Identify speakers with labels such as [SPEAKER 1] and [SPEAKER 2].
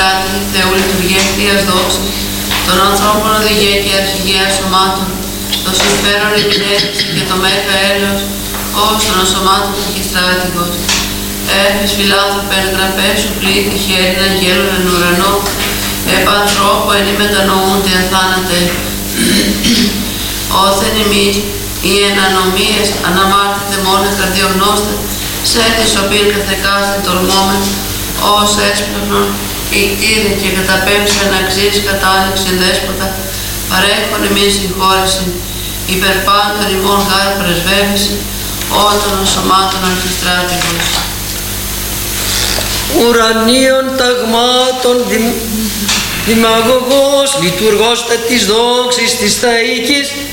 [SPEAKER 1] κράτηγε Θεού λειτουργία Θείας δόξης, των ανθρώπων οδηγία και αρχηγία σωμάτων, το συμφέρον υπηρέτηση και το μέγα έλεος, ως των σωμάτων αρχιστράτηγος. Έφης φιλάνθρωπε εν τραπέζου πλήθη χέριν αγγέλων εν ουρανό, επ' ανθρώπου εν μετανοούνται εν θάνατε. Όθεν ημείς, οι εν ανομίες αναμάρτητε μόνο καρδιογνώστε, σε της οποίων καθεκάστη τολμόμεν, ως έσπλευνον ικτήρε και καταπέμψε αναξίες κατάληξεν δέσποτα, παρέχον εμείς συγχώρηση, υπερπάντων ημών γάρ πρεσβεύηση, ότων σωμάτων αρχιστράτηγος.
[SPEAKER 2] Ουρανίων ταγμάτων δημαγωγός, λειτουργός τα της δόξης της θαΐκης,